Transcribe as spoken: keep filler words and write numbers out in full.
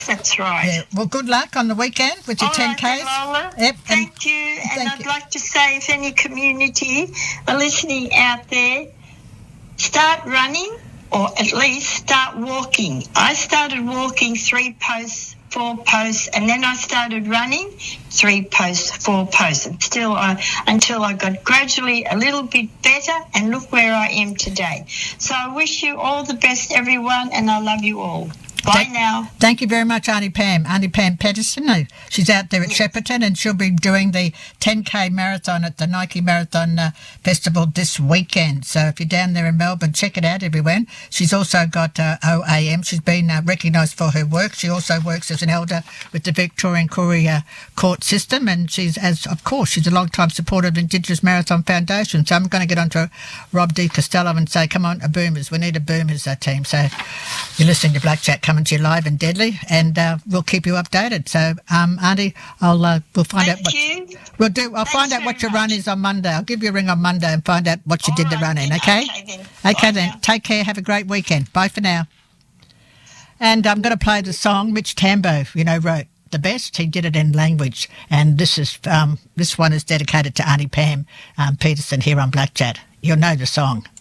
That's right. Yeah. Well, good luck on the weekend with your All ten right, Ks. then, Lola. Yep. Thank and, you. And thank I'd you. like to say, if any community are listening out there, start running or at least start walking. I started walking three posts, four posts, and then I started running three posts, four posts, and still I, until I got gradually a little bit better, and look where I am today. So I wish you all the best, everyone, and I love you all. Bye Thank, now. Thank you very much, Auntie Pam. Auntie Pam Pedersen, uh, she's out there at yes. Shepparton, and she'll be doing the ten K marathon at the Nike Marathon uh, Festival this weekend. So if you're down there in Melbourne, check it out, everyone. She's also got uh, O A M. She's been uh, recognised for her work. She also works as an elder with the Victorian Courier Court System, and she's, as of course, she's a long-time supporter of Indigenous Marathon Foundation. So I'm going to get on to Rob Di Costello and say, come on, a Boomers. We need a Boomers uh, team. So you're listening to Black Chat coming to you live and deadly, and uh, we'll keep you updated. So, um, Auntie, I'll uh, we'll find Thank out what you. we'll do. I'll Thanks find out what your much. run is on Monday. I'll give you a ring on Monday and find out what you All did right, the running. then. Okay. Okay then. Okay Bye then. now. Take care. Have a great weekend. Bye for now. And I'm going to play the song Mitch Tambo, you know, wrote the best. He did it in language, and this is um, this one is dedicated to Auntie Pam um, Peterson here on Black Chat. You'll know the song.